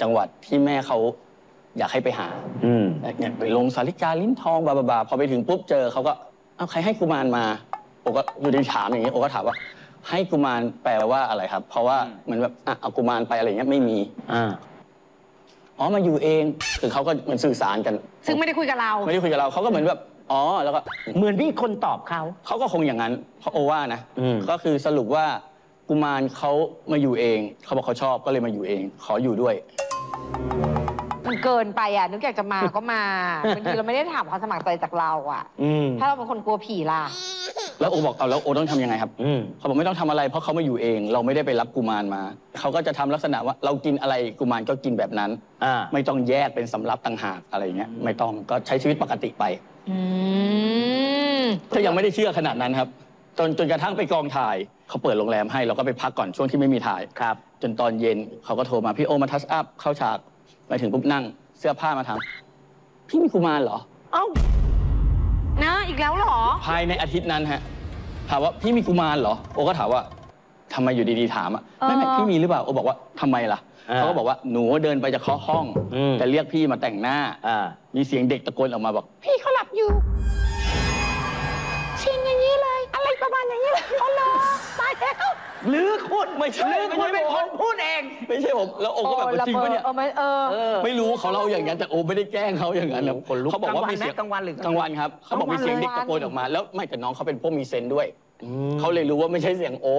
จังหวัดที่แม่เขาอยากให้ไปหาเนี่ยไปลงสาริกาลิ้นทองบาพอไปถึงปุ๊บเจอเขาก็เอาใครให้กุมารมาโอก็อยู่ดีถามอย่างนี้โอก็ถามว่าให้กุมารแปลว่าอะไรครับเพราะว่าเหมือนแบบเอากุมารไปอะไรเงี้ยไม่มีอ๋อมาอยู่เองคือเขาก็เหมือนสื่อสารกันซึ่งไม่ได้คุยกับเราเขาก็เหมือนแบบอ๋อแล้วก็เหมือนพี่คนตอบเขาก็คงอย่างนั้นเพราะโอว่านะก็คือสรุปว่ากุมารเขามาอยู่เองเขาบอกเขาชอบก็เลยมาอยู่เองขออยู่ด้วยมันเกินไปอ่ะนึกอยากจะมาก็มาบางทีเราไม่ได้ถามความสมัครใจจากเราอ่ะถ้าเราเป็นคนกลัวผีล่ะแล้วโอบอกเอาแล้วโอต้องทำยังไงครับเขาบอกไม่ต้องทำอะไรเพราะเขามาอยู่เองเราไม่ได้ไปรับกุมารมาเขาก็จะทำลักษณะว่าเรากินอะไรกุมารก็กินแบบนั้นไม่ต้องแยกเป็นสำรับต่างหากอะไรเงี้ยไม่ต้องก็ใช้ชีวิตปกติไปถ้ายังไม่ได้เชื่อขนาดนั้นครับจนกระทั่งไปกองถ่ายเขาเปิดโรงแรมให้เราก็ไปพักก่อนช่วงที่ไม่มีถ่ายครับจนตอนเย็นเขาก็โทรมาพี่โอมาทัชอัพเข้าฉากไปถึงปุ๊บนั่งเสื้อผ้ามาถามพี่มีกุมารเหรอเอ้านะอีกแล้วเหรอภายในอาทิตย์นั้นฮะถามว่าพี่มีกุมารเหรอโอก็ถามว่าทำไมอยู่ดีๆถามอ่ะไม่พี่มีหรือเปล่าโอบอกว่าทำไมล่ะเขาก็บอกว่าหนูเดินไปจะเคาะห้องแต่เรียกพี่มาแต่งหน้ามีเสียงเด็กตะโกนออกมาบอกพี่เขาหลับอยู่ชินอย่างนี้เลยอะไรประมาณอย่างนี้เลยอ๋อเหรอตายแล้วหรือคุณไม่ใช่คุณเป็นคนพูดเองไม่ใช่ผมแล้วโอก็แบบจริงปะเนี่ยไม่รู้เขาเล่าอย่างนั้นแต่โอไม่ได้แกล้งเขาอย่างนั้นเขาบอกว่ามีเสียงกลางวันหรือกลางวันครับเขาบอกมีเสียงเด็กตะโกนออกมาแล้วไม่แต่น้องเขาเป็นพวกมีเซนด้วยเขาเลยรู้ว่าไม่ใช่เสียงโอ